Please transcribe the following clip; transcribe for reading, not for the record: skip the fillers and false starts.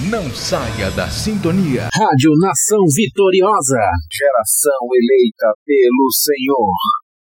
Não saia da sintonia. Rádio Nação Vitoriosa. Geração eleita pelo Senhor.